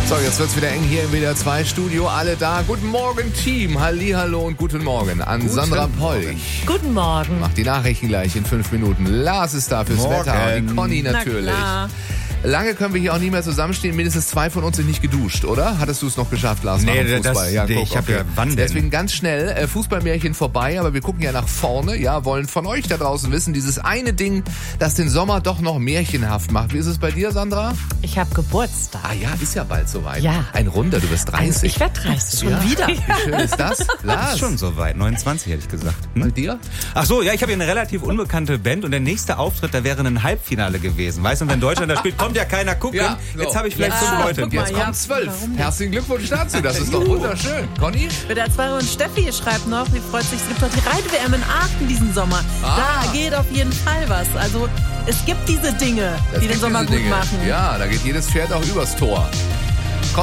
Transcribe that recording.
So, jetzt wird's wieder eng hier im WDR 2 Studio. Alle da. Guten Morgen, Team. Hallihallo und guten Morgen an Sandra Polch. Guten Morgen. Macht die Nachrichten gleich in 5 Minuten. Lars ist da fürs Wetter. Und die Conny natürlich. Lange können wir hier auch nie mehr zusammenstehen. Mindestens 2 von uns sind nicht geduscht, oder? Hattest du es noch geschafft, Lars? Nee, Fußball? ich habe ja, wann denn? Deswegen ganz schnell, Fußballmärchen vorbei, aber wir gucken ja nach vorne, ja, wollen von euch da draußen wissen, dieses eine Ding, das den Sommer doch noch märchenhaft macht. Wie ist es bei dir, Sandra? Ich habe Geburtstag. Ah ja, ist ja bald soweit. Ja. Ein Runder, du bist 30. Ich werde 30. Schon wieder. Wie schön ist das? Lars? Ist schon soweit, 29 hätte ich gesagt. Bei dir? Ach so, ja, ich habe hier eine relativ unbekannte Band und der nächste Auftritt, da wäre ein Halbfinale gewesen. Weißt du, und wenn Deutschland da spielt, kommt ja keiner gucken. Ja, so. Jetzt habe ich vielleicht 5 Leute. Und jetzt kommen 12. Herzlichen Glückwunsch dazu, das ist doch wunderschön. Conny? WDR 2 und Steffi schreibt noch, sie freut sich, es gibt doch die Reite-WM in Aachen diesen Sommer. Da geht auf jeden Fall was. Also es gibt diese Dinge, die den Sommer gut machen. Ja, da geht jedes Pferd auch übers Tor.